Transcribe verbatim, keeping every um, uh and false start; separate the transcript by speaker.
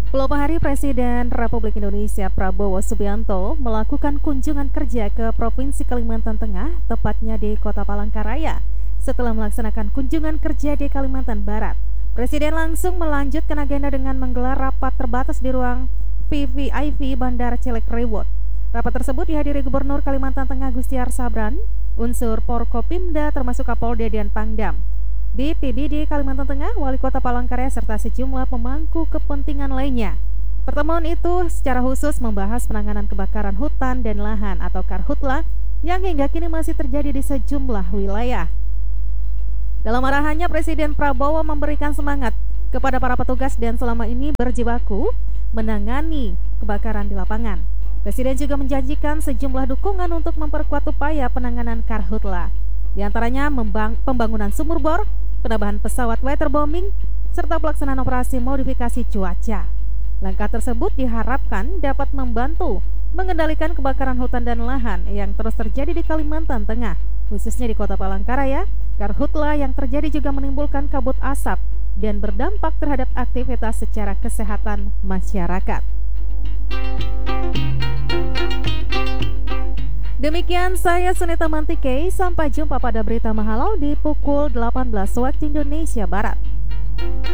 Speaker 1: Beberapa hari Presiden Republik Indonesia Prabowo Subianto melakukan kunjungan kerja ke Provinsi Kalimantan Tengah, tepatnya di Kota Palangkaraya. Setelah melaksanakan kunjungan kerja di Kalimantan Barat, Presiden langsung melanjutkan agenda dengan menggelar rapat terbatas di ruang V V I P Bandara Cilik Riwut. Rapat tersebut dihadiri Gubernur Kalimantan Tengah Gustiar Sabran, unsur Porkopimda termasuk Kapolda dan Pangdam, B P B D Kalimantan Tengah, Wali Kota Palangkaraya, serta sejumlah pemangku kepentingan lainnya. Pertemuan itu secara khusus membahas penanganan kebakaran hutan dan lahan atau Karhutla yang hingga kini masih terjadi di sejumlah wilayah. Dalam arahannya, Presiden Prabowo memberikan semangat kepada para petugas dan selama ini berjibaku menangani kebakaran di lapangan. Presiden juga menjanjikan sejumlah dukungan untuk memperkuat upaya penanganan Karhutla, di antaranya membang- pembangunan sumur bor, penambahan pesawat waterbombing, serta pelaksanaan operasi modifikasi cuaca. Langkah tersebut diharapkan dapat membantu mengendalikan kebakaran hutan dan lahan yang terus terjadi di Kalimantan Tengah, khususnya di Kota Palangkaraya. Karhutla yang terjadi juga menimbulkan kabut asap dan berdampak terhadap aktivitas secara kesehatan masyarakat. Demikian saya Sunita Mantike, sampai jumpa pada berita Mahalau di pukul delapan belas waktu Indonesia Barat.